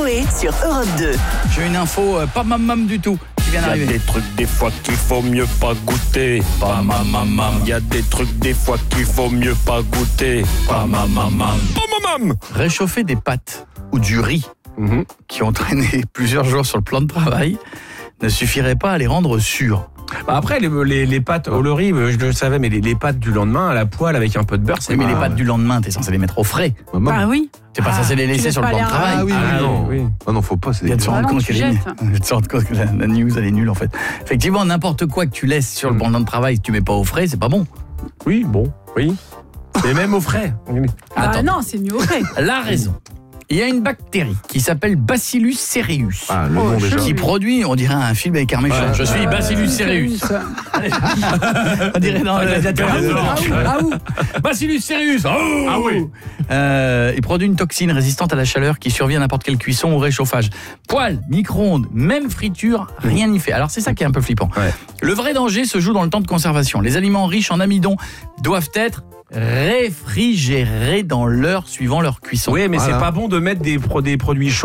Coé sur Europe 2. J'ai une info pas mam du tout qui vient Il y a d'arriver. des trucs des fois qu'il faut mieux pas goûter. Pas mamam. Il y a des trucs des fois qu'il faut mieux pas goûter. Pas mamam. Pas mamam. Réchauffer des pâtes ou du riz qui ont traîné plusieurs jours sur le plan de travail ne suffirait pas à les rendre sûrs. Après, les pâtes au riz, je le savais, mais les pâtes du lendemain à la poêle avec un peu de beurre, c'est Oui, mais pas- les pâtes du lendemain, t'es censé les mettre au frais. Bah oui. T'es pas censé les laisser laisses sur le pas plan de l'air. travail. Ah oui, Ah, non. oui. Ah non, faut pas. Il y a de se rendre non, compte tu qu'elle est nulle. jettes. Il y a de se rendre compte que la news, elle est nulle en fait. Effectivement, n'importe quoi que tu laisses sur le plan de travail, si tu mets pas au frais, c'est pas bon. Oui, bon, oui. Et même au frais. Attends. Non, c'est mieux au frais. La raison. Il y a une bactérie qui s'appelle Bacillus cereus. Ah, le nom déjà. Qui produit, on dirait un film avec un méchant. Ouais. Je suis Bacillus cereus. On dirait dans Bacillus cereus. Oh Ah oui. Il produit une toxine résistante à la chaleur qui survient à n'importe quelle cuisson ou réchauffage. Poêle, micro-ondes, même friture, rien n'y fait. Alors c'est ça qui est un peu flippant. Ouais. Le vrai danger se joue dans le temps de conservation. Les aliments riches en amidon doivent être réfrigérés dans l'heure suivant leur cuisson. Oui, mais Voilà. c'est pas bon de mettre des produits chauds